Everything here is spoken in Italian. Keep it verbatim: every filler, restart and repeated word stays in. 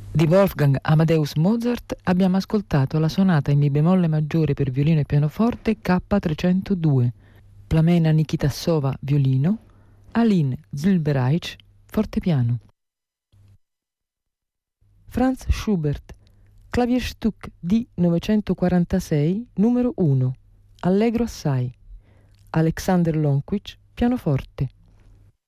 Di Wolfgang Amadeus Mozart abbiamo ascoltato la sonata in mi bemolle maggiore per violino e pianoforte K trecentodue, Plamena Nikitasova violino, Aline Zilbereich fortepiano. Franz Schubert, Klavierstück D novecentoquarantasei numero uno, allegro assai, Alexander Lonkwitz pianoforte.